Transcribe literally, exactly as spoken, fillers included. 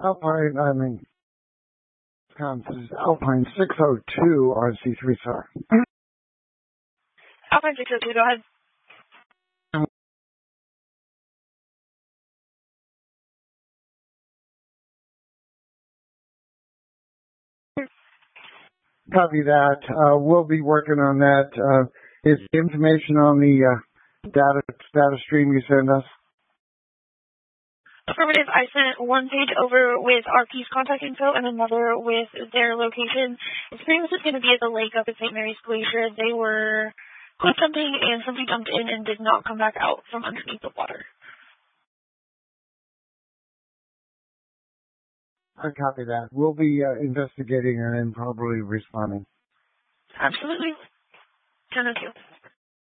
Alpine, I mean, Wisconsin, Alpine six oh two R C three, sir. Alpine six oh two, go ahead. Copy that. Uh, we'll be working on that. Uh, is the information on the uh, data data stream you send us? Affirmative. I sent one page over with R P's contact info and another with their location. It's pretty much going to be at the lake up at Saint Mary's Glacier. They were cliff jumping and somebody jumped in and did not come back out from underneath the water. I copy that. We'll be uh, investigating and then probably responding. Absolutely. ten oh two.